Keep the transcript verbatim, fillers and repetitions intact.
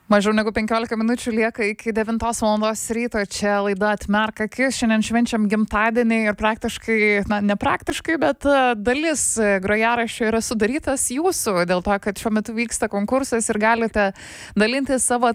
Mažiau negu penkiolika minučių lieka iki devintos valandos ryto. Čia laida Atmerk akis. Šiandien švenčiam gimtadienį ir praktiškai, na, ne praktiškai, bet dalis grojaraščio yra sudarytas jūsų, dėl to, kad šiuo metu vyksta konkursas ir galite dalinti savo